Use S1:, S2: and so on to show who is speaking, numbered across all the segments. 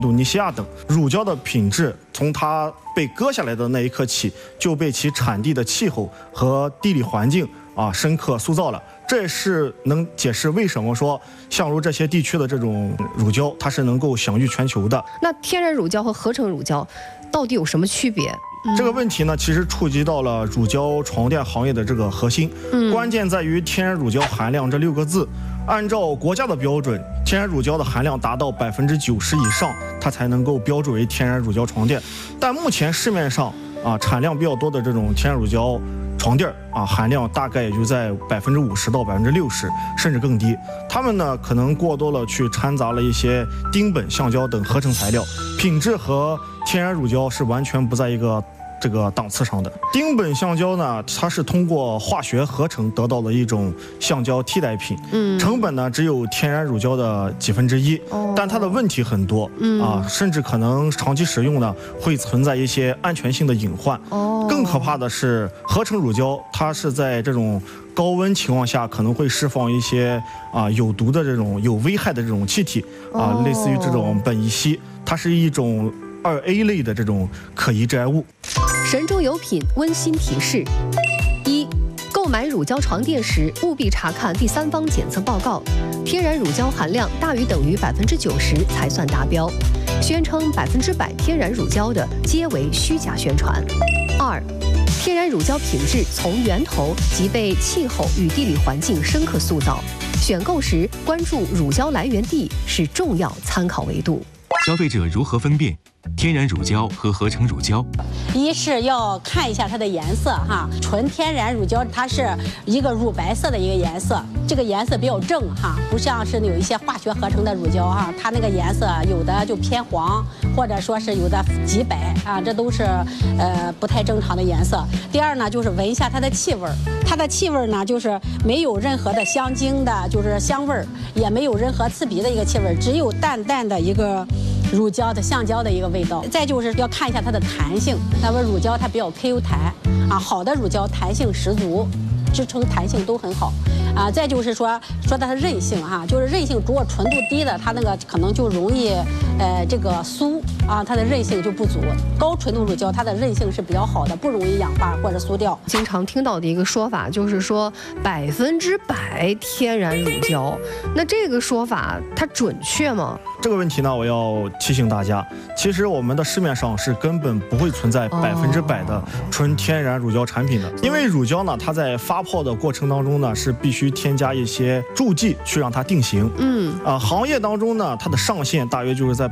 S1: 鲁尼西亚等，乳胶的品质从它被割下来的那一刻起，就被其产地的气候和地理环境深刻塑造了。这也是能解释为什么说像如这些地区的这种乳胶，它是能够享誉全球的。
S2: 那天然乳胶和合成乳胶到底有什么区别？
S1: 这个问题呢，其实触及到了乳胶床垫行业的这个核心，关键在于天然乳胶含量这6个字。按照国家的标准，天然乳胶的含量达到90%以上，它才能够标注为天然乳胶床垫。但目前市面上产量比较多的这种天然乳胶床垫含量大概也就在50%到60%，甚至更低。它们呢可能过多了去掺杂了一些丁苯、橡胶等合成材料，品质和天然乳胶是完全不在一个这个档次上的。丁苯橡胶呢，它是通过化学合成得到的一种橡胶替代品，成本呢只有天然乳胶的1/10，但它的问题很多甚至可能长期使用呢会存在一些安全性的隐患。更可怕的是合成乳胶，它是在这种高温情况下可能会释放一些有毒的这种有危害的这种气体类似于这种苯乙烯，它是一种2A 类的这种可疑致癌物。
S2: 神州有品温馨提示：一、购买乳胶床垫时，务必查看第三方检测报告，天然乳胶含量大于等于90%才算达标。宣称100%天然乳胶的，皆为虚假宣传。二、天然乳胶品质从源头即被气候与地理环境深刻塑造，选购时关注乳胶来源地是重要参考维度。
S3: 消费者如何分辨天然乳胶和合成乳胶？
S4: 一是要看一下它的颜色哈，纯天然乳胶它是一个乳白色的一个颜色，这个颜色比较正哈，不像是有一些化学合成的乳胶哈，它那个颜色有的就偏黄，或者说是有的极白这都是不太正常的颜色。第二呢，就是闻一下它的气味，它的气味呢就是没有任何的香精的，就是香味儿，也没有任何刺鼻的一个气味，只有淡淡的一个乳胶的橡胶的一个味道。再就是要看一下它的弹性，那么乳胶它比较 Q 弹好的乳胶弹性十足，支撑弹性都很好再就是说它的韧性就是韧性，如果纯度低的，它那个可能就容易这个酥它的韧性就不足。高纯度乳胶它的韧性是比较好的，不容易氧化或者酥掉。
S2: 经常听到的一个说法就是说100%天然乳胶，那这个说法它准确吗？
S1: 这个问题呢，我要提醒大家，其实我们的市面上是根本不会存在100%的纯天然乳胶产品的，因为乳胶呢，它在发泡的过程当中呢，是必须添加一些助剂去让它定型。行业当中呢，它的上限大约就是在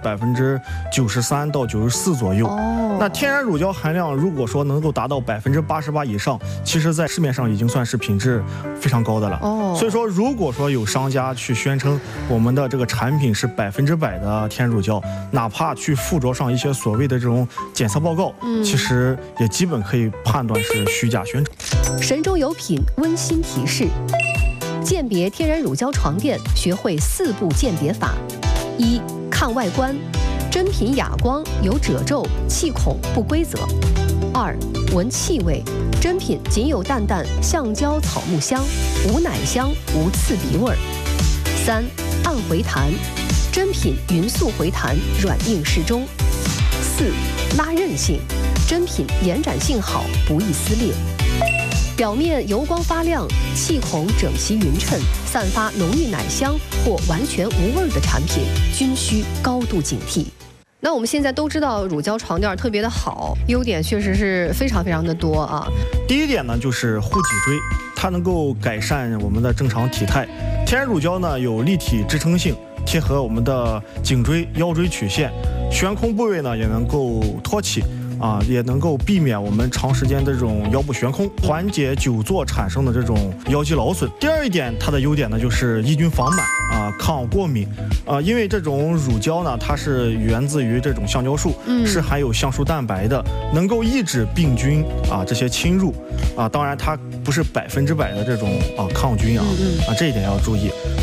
S1: 93%到94%左右。那天然乳胶含量如果说能够达到88%以上，其实在市面上已经算是品质非常高的了。所以说，如果说有商家去宣称我们的这个产品是100%的天然乳胶，哪怕去附着上一些所谓的这种检测报告，其实也基本可以判断是虚假宣传。
S2: 神州有品温馨提示：鉴别天然乳胶床垫，学会4步鉴别法。一、看外观，真品哑光，有褶皱，气孔不规则。二、闻气味，真品仅有淡淡橡胶草木香，无奶香，无刺鼻味儿。三、按回弹，真品匀速回弹，软硬适中。四、拉韧性，真品延展性好，不易撕裂。表面油光发亮，气孔整齐匀称，散发浓郁奶香或完全无味的产品，均需高度警惕。那我们现在都知道乳胶床垫特别的好，优点确实是非常的多
S1: 第一点呢，就是护脊椎，它能够改善我们的正常体态。天然乳胶呢有立体支撑性，贴合我们的颈椎、腰椎曲线，悬空部位呢也能够托起。也能够避免我们长时间的这种腰部悬空，缓解久坐产生的这种腰肌劳损。第二一点，它的优点呢就是抑菌防螨抗过敏因为这种乳胶呢，它是源自于这种橡胶树，是含有橡树蛋白的，能够抑制病菌这些侵入当然它不是100%的这种抗菌这一点要注意。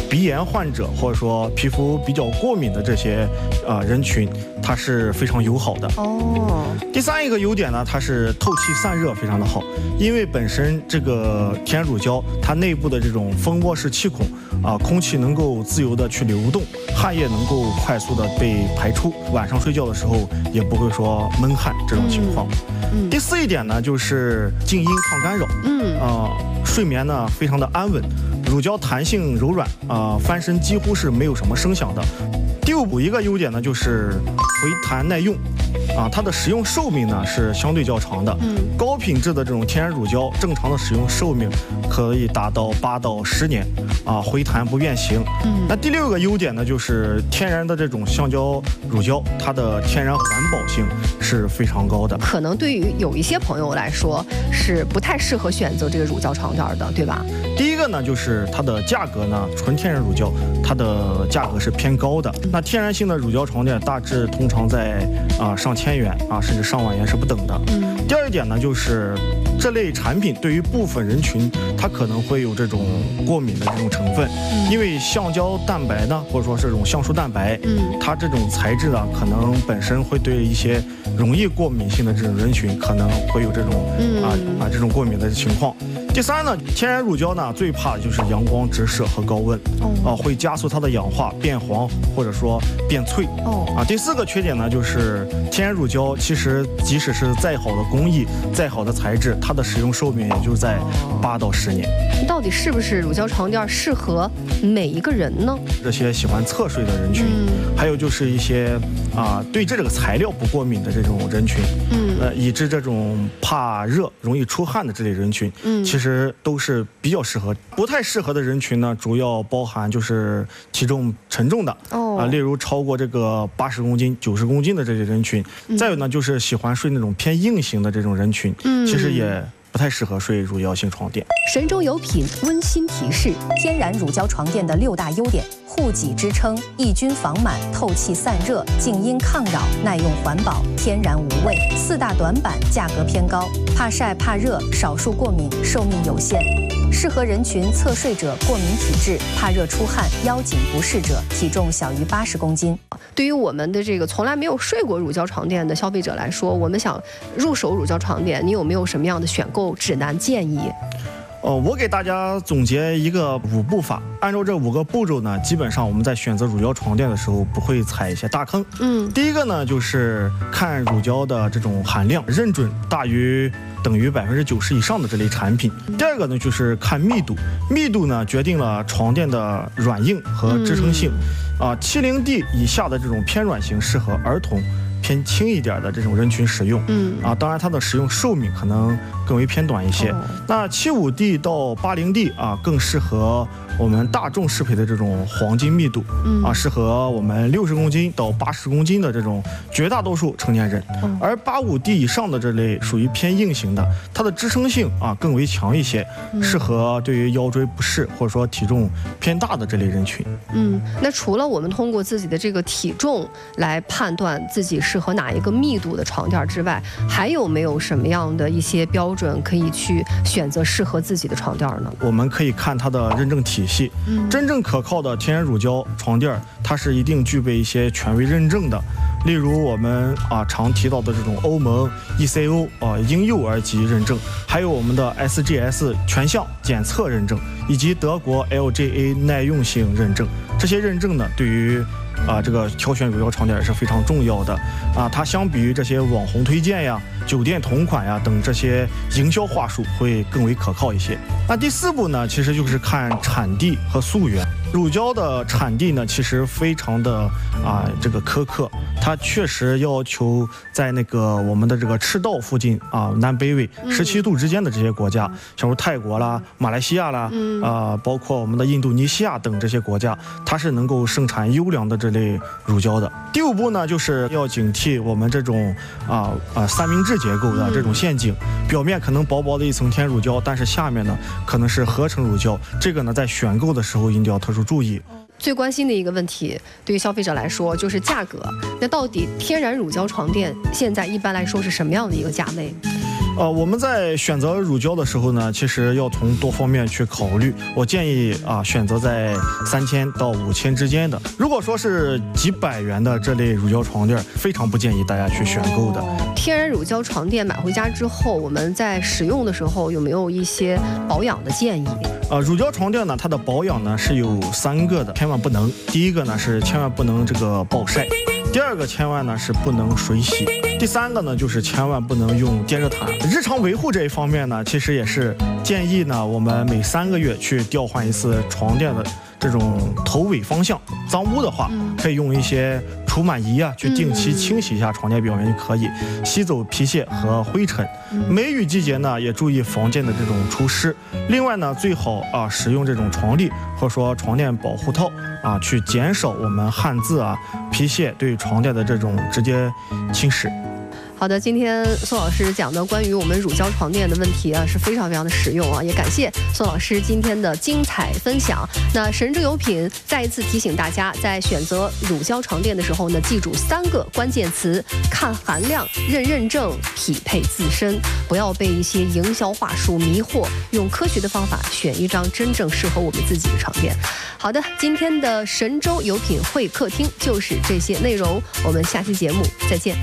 S1: 鼻炎患者或者说皮肤比较过敏的这些人群，它是非常友好的。第三一个优点呢，它是透气散热非常的好，因为本身这个天然乳胶它内部的这种蜂窝式气孔空气能够自由的去流动，汗液能够快速的被排出，晚上睡觉的时候也不会说闷汗这种情况。第四一点呢，就是静音抗干扰，睡眠呢非常的安稳，乳胶弹性柔软，翻身几乎是没有什么声响的。第五一个优点呢，就是回弹耐用，它的使用寿命呢是相对较长的，高品质的这种天然乳胶，正常的使用寿命可以达到8到10年，回弹不变形。那第6个优点呢，就是天然的这种橡胶乳胶，它的天然环保性是非常高的。
S2: 可能对于有一些朋友来说是不太适合选择这个乳胶床垫的，对吧？
S1: 第一个呢，就是它的价格呢，纯天然乳胶它的价格是偏高的。那天然性的乳胶床垫大致通常在上千元甚至上万元是不等的。第二一点呢，就是这类产品对于部分人群，它可能会有这种过敏的这种成分，因为橡胶蛋白呢，或者说这种橡树蛋白，它这种材质呢，可能本身会对一些容易过敏性的这种人群，可能会有这种这种过敏的情况。第三呢，天然乳胶呢最怕的就是阳光直射和高温，会加速它的氧化变黄或者说变脆。第4个缺点呢，就是天然乳胶其实即使是再好的工艺、再好的材质，它的使用寿命也就在8到10年。
S2: 到底是不是乳胶床垫适合每一个人呢？
S1: 这些喜欢侧睡的人群，还有就是一些对这个材料不过敏的这种人群，以致这种怕热、容易出汗的这类人群，其实都是比较适合。不太适合的人群呢，主要包含就是体重沉重的，例如超过这个80公斤、90公斤的这类人群。再有呢，就是喜欢睡那种偏硬型的这种人群，其实也不太适合睡乳胶型床垫。
S2: 神州有品温馨提示：
S5: 天然乳胶床垫的6大优点：护脊支撑、抑菌防螨、透气散热、静音抗扰、耐用环保、天然无味。4大短板，价格偏高，怕晒怕热，少数过敏，寿命有限。适合人群：侧睡者、过敏体质、怕热出汗、腰颈不适者，体重小于80公斤。
S2: 对于我们的这个从来没有睡过乳胶床垫的消费者来说，我们想入手乳胶床垫，你有没有什么样的选购指南建议？
S1: 我给大家总结一个5步法，按照这5个步骤呢，基本上我们在选择乳胶床垫的时候不会踩一些大坑。第一个呢，就是看乳胶的这种含量，认准大于等于90%以上的这类产品。第二个呢，就是看密度，密度呢决定了床垫的软硬和支撑性。70D 以下的这种偏软型适合儿童，偏轻一点的这种人群使用。当然它的使用寿命可能更为偏短一些。那75D 到80D 更适合我们大众适配的这种黄金密度，适合我们60公斤到80公斤的这种绝大多数成年人。而85D 以上的这类属于偏硬型的，它的支撑性更为强一些，适合对于腰椎不适或者说体重偏大的这类人群。
S2: 那除了我们通过自己的这个体重来判断自己适合哪一个密度的床垫之外，还有没有什么样的一些标准可以去选择适合自己的床垫呢？
S1: 我们可以看它的认证体系，真正可靠的天然乳胶床垫，它是一定具备一些权威认证的，例如我们常提到的这种欧盟 ECO 婴幼儿级认证，还有我们的 SGS 全项检测认证，以及德国 LGA 耐用性认证。这些认证呢，对于这个挑选乳胶床垫也是非常重要的它相比于这些网红推荐呀、酒店同款呀等这些营销话术会更为可靠一些。那第4步呢，其实就是看产地和溯源。乳胶的产地呢，其实非常的这个苛刻，它确实要求在那个我们的这个赤道附近南北纬17度之间的这些国家，像如泰国啦、马来西亚啦，包括我们的印度尼西亚等这些国家，它是能够生产优良的这类乳胶的。第5步呢，就是要警惕我们这种三明治结构的这种陷阱，表面可能薄薄的一层天乳胶，但是下面呢可能是合成乳胶，这个呢在选购的时候一定要特殊注意。
S2: 最关心的一个问题，对于消费者来说就是价格。那到底天然乳胶床垫现在一般来说是什么样的一个价位？
S1: 我们在选择乳胶的时候呢，其实要从多方面去考虑。我建议选择在3000到5000之间的。如果说是几百元的这类乳胶床垫，非常不建议大家去选购的。
S2: 天然乳胶床垫买回家之后，我们在使用的时候有没有一些保养的建议？
S1: 乳胶床垫呢，它的保养呢是有3个的，千万不能。第一个呢是千万不能这个暴晒，第2个千万呢是不能水洗，第3个呢就是千万不能用电热毯。日常维护这一方面呢，其实也是建议呢我们每3个月去调换一次床垫的这种头尾方向。脏污的话，可以用一些除螨仪去定期清洗一下床垫表面就可以，吸走皮屑和灰尘。梅雨季节呢，也注意房间的这种除湿。另外呢，最好使用这种床笠或者说床垫保护套去减少我们汗渍皮屑对床垫的这种直接侵蚀。
S2: 好的，今天宋老师讲的关于我们乳胶床垫的问题是非常非常的实用也感谢宋老师今天的精彩分享。那神州有品再一次提醒大家，在选择乳胶床垫的时候呢，记住3个关键词：看含量、认证、匹配自身，不要被一些营销话术迷惑，用科学的方法选一张真正适合我们自己的床垫。好的，今天的神州有品会客厅就是这些内容，我们下期节目再见。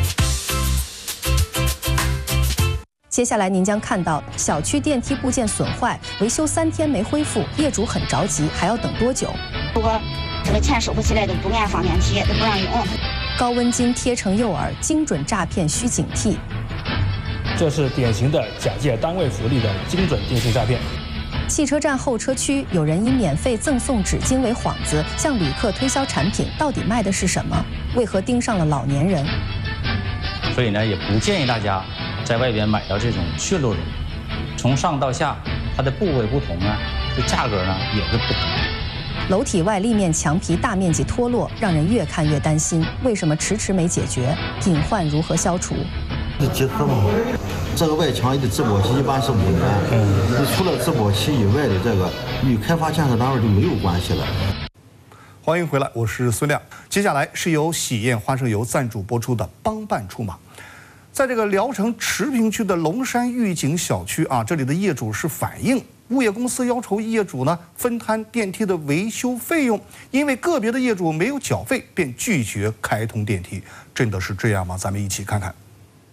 S5: 接下来您将看到小区电梯部件损坏，维修3天没恢复，业主很着急，还要等多久？
S6: 如果这个钱收不起来，都不按放电梯，都不让用。
S5: 高温巾贴成诱饵，精准诈骗需警惕。
S7: 这是典型的假借单位福利的精准电信诈骗。
S5: 汽车站候车区有人以免费赠送纸巾为幌子，向旅客推销产品，到底卖的是什么？为何盯上了老年人？
S8: 所以呢，也不建议大家在外边买到这种血露绒，从上到下，它的部位不同这价格呢也是不同。
S5: 楼体外立面墙皮大面积脱落，让人越看越担心。为什么迟迟没解决？隐患如何消除？
S9: 是结合嘛，这个外墙的质保期一般是5年，除了质保期以外的这个与开发建设单位就没有关系了。
S10: 欢迎回来，我是孙亮。接下来是由喜宴花生油赞助播出的帮办出马。在这个聊城池坪区的龙山御景小区这里的业主是反映，物业公司要求业主呢分摊电梯的维修费用，因为个别的业主没有缴费，便拒绝开通电梯。真的是这样吗？咱们一起看看。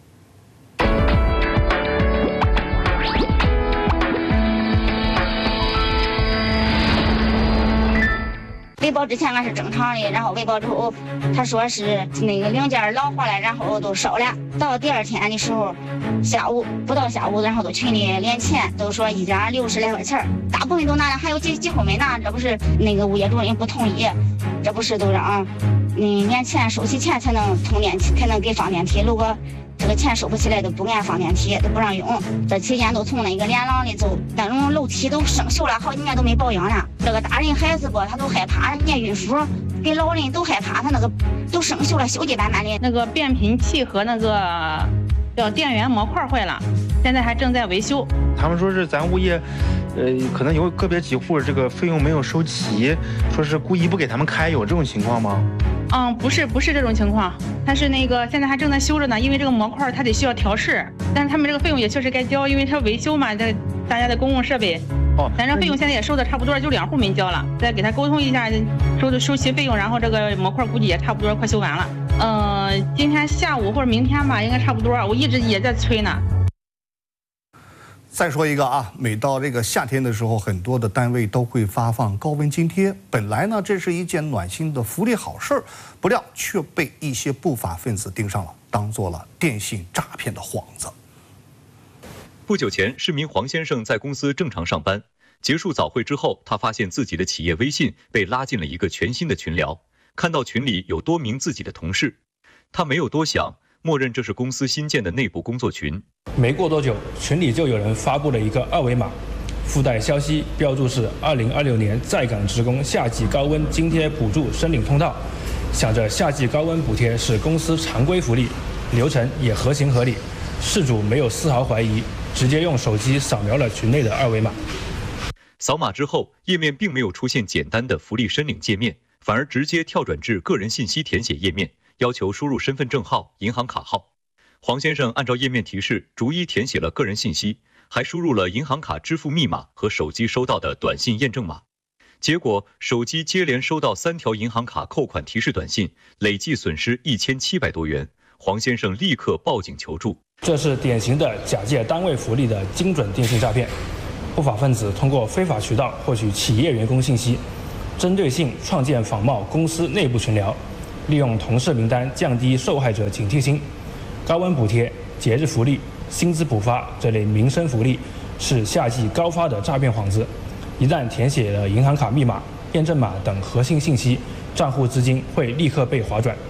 S6: 维保之前俺是正常的，然后维保之后，他说是那个零件老化了，然后都烧了。到第2天的时候，不到下午，然后都群里连钱，都说一家60来块钱，大部分都拿了，还有几户没拿，这不是那个物业主任不同意，这不是都让年钱收起钱才能通电梯，才能给放电梯。如果这个钱收不起来，都不按放电梯，都不让用。这期间都从那个连廊里走，那种楼梯都生锈了，好几年都没保养了。这个大人孩子他都害怕，人家孕妇给老人都害怕，他那个都生锈了，锈迹斑斑的。
S11: 那个变频器和那个叫电源模块坏了，现在还正在维修。
S12: 他们说是咱物业，可能有个别几户这个费用没有收齐，说是故意不给他们开，有这种情况吗？
S11: 不是这种情况，它是那个现在还正在修着呢，因为这个模块它得需要调试，但是他们这个费用也确实该交，因为它维修嘛，这大家的公共设备。咱这费用现在也收的差不多，就2户没交了，再给他沟通一下，收齐费用，然后这个模块估计也差不多快修完了。今天下午或者明天吧，应该差不多，我一直也在催呢。
S10: 再说一个每到这个夏天的时候，很多的单位都会发放高温津贴。本来呢，这是一件暖心的福利好事儿，不料却被一些不法分子盯上了，当做了电信诈骗的幌子。
S13: 不久前，市民黄先生在公司正常上班，结束早会之后，他发现自己的企业微信被拉进了一个全新的群聊，看到群里有多名自己的同事，他没有多想，默认这是公司新建的内部工作群。
S7: 没过多久，群里就有人发布了一个2维码，附带消息，标注是2026年在岗职工夏季高温津贴补助申领通道。想着夏季高温补贴是公司常规福利，流程也合情合理，事主没有丝毫怀疑，直接用手机扫描了群内的2维码。
S13: 扫码之后，页面并没有出现简单的福利申领界面，反而直接跳转至个人信息填写页面，要求输入身份证号、银行卡号。 黄先生按照页面提示逐一填写了个人信息，还输入了银行卡支付密码和手机收到的短信验证码。结果，手机接连收到3条银行卡扣款提示短信，累计损失1700多元。黄先生立刻报警求助。
S7: 这是典型的假借单位福利的精准电信诈骗。不法分子通过非法渠道获取企业员工信息，针对性创建仿冒公司内部群聊，利用同事名单降低受害者警惕心。高温补贴、节日福利、薪资补发这类民生福利是夏季高发的诈骗幌子。一旦填写了银行卡密码、验证码等核心信息，账户资金会立刻被划转。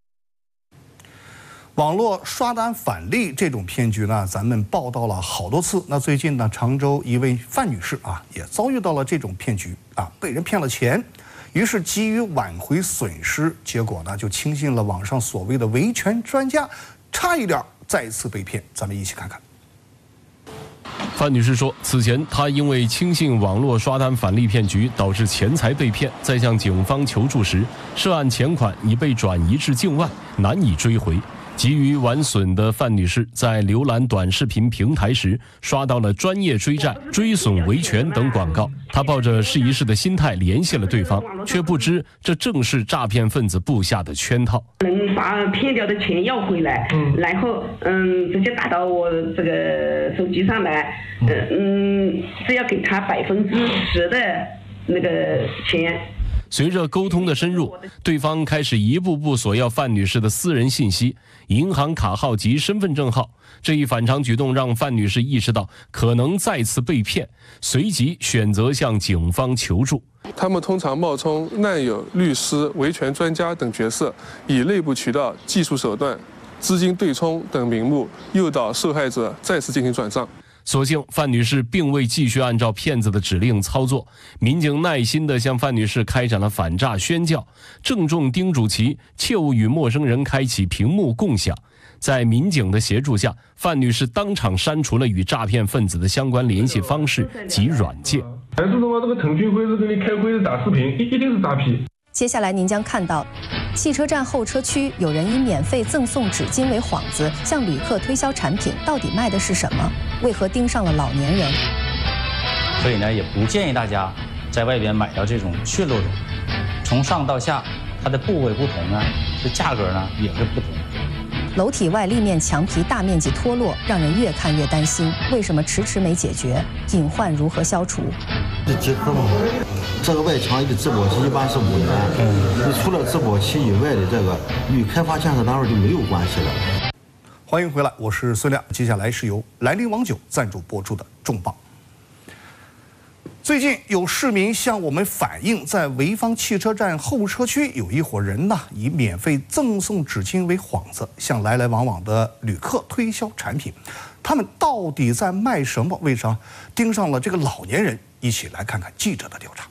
S10: 网络刷单返利这种骗局呢，咱们报道了好多次。那最近呢，常州一位范女士也遭遇到了这种骗局被人骗了钱，于是急于挽回损失，结果呢就轻信了网上所谓的维权专家，差一点再次被骗。咱们一起看看。
S14: 范女士说，此前她因为轻信网络刷单返利骗局，导致钱财被骗，在向警方求助时，涉案钱款已被转移至境外，难以追回。急于挽损的范女士在浏览短视频平台时，刷到了专业追债、追损维权等广告。她抱着试一试的心态联系了对方，却不知这正是诈骗分子布下的圈套。
S15: 能把骗掉的钱要回来，然后直接打到我这个手机上来，只要给他10%的那个钱。
S14: 随着沟通的深入，对方开始一步步索要范女士的私人信息、银行卡号及身份证号。这一反常举动让范女士意识到可能再次被骗，随即选择向警方求助。
S16: 他们通常冒充难友、律师、维权专家等角色，以内部渠道、技术手段、资金对冲等名目，诱导受害者再次进行转账。
S14: 所幸范女士并未继续按照骗子的指令操作，民警耐心地向范女士开展了反诈宣教，郑重叮嘱其切勿与陌生人开启屏幕共享。在民警的协助下，范女士当场删除了与诈骗分子的相关联系方式及软件。
S16: 还是说这个腾讯会是跟你开会是打视频，一定是诈骗。
S5: 接下来您将看到，汽车站候车区有人以免费赠送纸巾为幌子，向旅客推销产品，到底卖的是什么？为何盯上了老年人？
S8: 所以呢，也不建议大家在外边买到这种血肉种，从上到下，它的部位不同这价格也是不同。
S5: 楼体外立面墙皮大面积脱落，让人越看越担心。为什么迟迟没解决？隐患如何消除？
S9: 是结合嘛？这个外墙的直播期一般是5年，你除了直播期以外的这个与开发建设单位就没有关系了。
S10: 欢迎回来，我是孙亮。接下来是由兰陵王酒赞助播出的重磅。最近有市民向我们反映，在潍坊汽车站候车区有一伙人以免费赠送纸巾为幌子，向来来往往的旅客推销产品。他们到底在卖什么？为啥盯上了这个老年人？一起来看看记者的调查。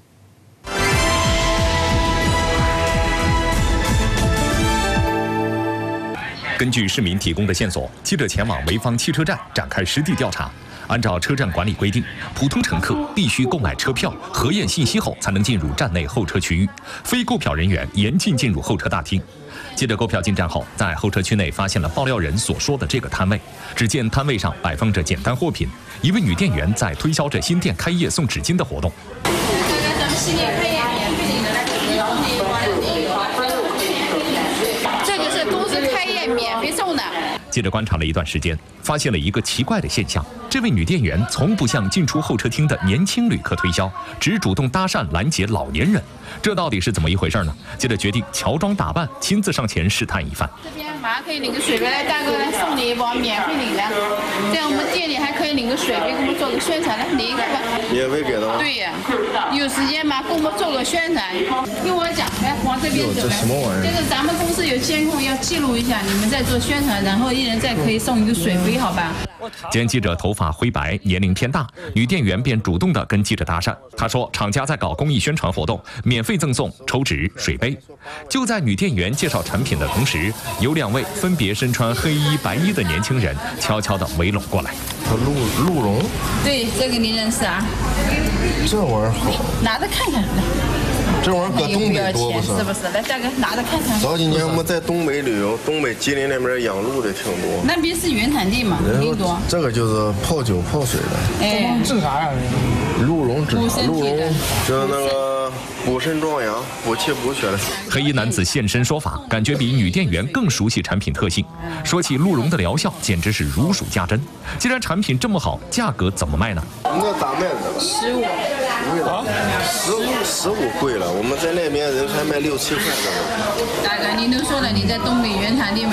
S17: 根据市民提供的线索，记者前往潍坊汽车站展开实地调查。按照车站管理规定，普通乘客必须购买车票、核验信息后才能进入站内候车区域，非购票人员严禁进入候车大厅。记者购票进站后，在候车区内发现了爆料人所说的这个摊位。只见摊位上摆放着简单货品，一位女店员在推销着新店开业送纸巾的活动。
S18: 这个是公司开业免费送的。
S17: 记者观察了一段时间，发现了一个奇怪的现象：这位女店员从不向进出候车厅的年轻旅客推销，只主动搭讪拦截老年人。这到底是怎么一回事呢？记者决定乔装打扮，亲自上前试探一番。
S18: 这边马上可以领个水杯，来大哥来送你一包，免费领的。这样我们店里还可以领个水杯，给我们做个宣传，来领一个吧。
S19: 免费给的吗？
S18: 对呀，有时间嘛，给我们做个宣传。跟我讲，来往这边走来。
S19: 这什么玩意儿？
S18: 这个咱们公司有监控，要记录一下你们在做宣传，然后一人再可以送一个水杯，好吧？
S17: 见记者头发灰白，年龄偏大，女店员便主动地跟记者搭讪。她说，厂家在搞公益宣传活动，免费赠送抽纸、水杯。就在女店员介绍产品的同时，有2位分别身穿黑衣、白衣的年轻人悄悄地围拢过来。
S19: 鹿茸？
S18: 对，这个您认识啊？
S19: 这玩意儿好，
S18: 拿着看看。
S19: 这玩意儿搁东北多不是？
S18: 是不是？来，大哥拿着看看。
S19: 早几年我们在东北旅游，东北吉林那边养鹿的挺多。
S18: 那边是原产地嘛，肯定多。
S19: 这个就是泡酒泡水的。
S18: 哎，
S20: 治啥呀？
S19: 鹿茸治啥？鹿茸就是那个补肾壮阳、补气补血的。
S17: 黑衣男子现身说法，感觉比女店员更熟悉产品特性。说起鹿茸的疗效，简直是如数家珍。既然产品这么好，价格怎么卖呢？
S19: 那咋卖的
S18: ？15。
S19: 贵了，15贵了。我们在那边人才卖6、7块的。
S18: 大哥，您都说了，你在东北原产地买